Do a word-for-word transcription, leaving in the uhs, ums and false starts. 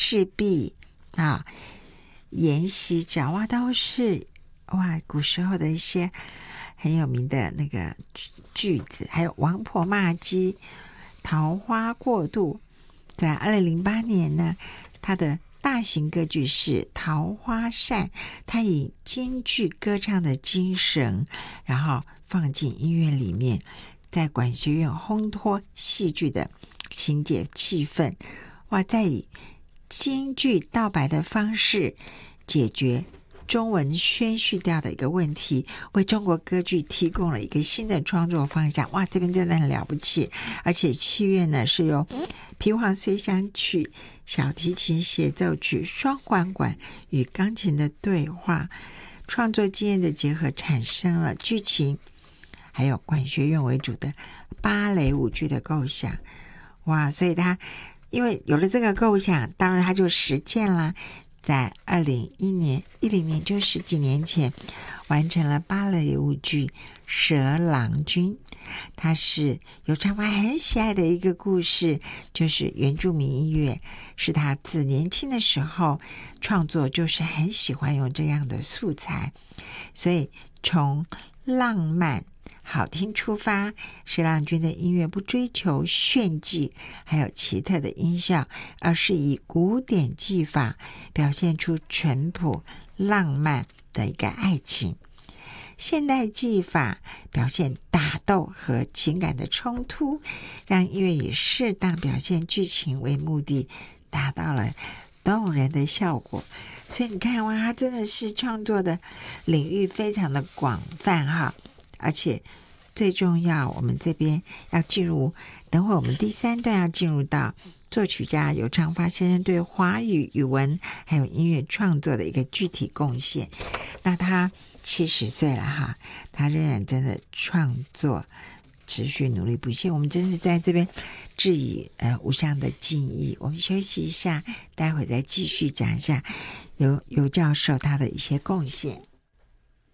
赤壁啊、延禧角哇，都是哇古时候的一些很有名的那个句子，还有王婆骂鸡、桃花过渡。在二零零八年呢，他的大型歌剧是《桃花扇》，他以京剧歌唱的精神，然后放进音乐里面，在管学院烘托戏剧的情节气氛，哇，再以京剧道白的方式解决中文宣叙调的一个问题，为中国歌剧提供了一个新的创作方向。哇，这边真的很了不起。而且器乐呢是由皮黄随想曲、小提琴协奏曲、双簧管与钢琴的对话，创作经验的结合，产生了剧情还有管学院为主的芭蕾舞剧的构想。哇，所以他因为有了这个构想，当然他就实践啦，在二零一零年，就十几年前完成了芭蕾舞剧《蛇郎君》。它是游长发很喜爱的一个故事，就是原住民音乐，是他自年轻的时候创作，就是很喜欢用这样的素材，所以从浪漫好听出发，蛇郎君的音乐不追求炫技还有奇特的音效，而是以古典技法表现出淳朴浪漫的一个爱情。现代技法表现打斗和情感的冲突，让音乐以适当表现剧情为目的，达到了动人的效果。所以你看哇，他真的是创作的领域非常的广泛哈，而且最重要，我们这边要进入，等会我们第三段要进入到作曲家游长发先生对华语语文还有音乐创作的一个具体贡献。那他七十岁了哈，他仍然真的创作持续努力不懈，我们真是在这边致以呃无上的敬意。我们休息一下，待会再继续讲一下游游教授他的一些贡献。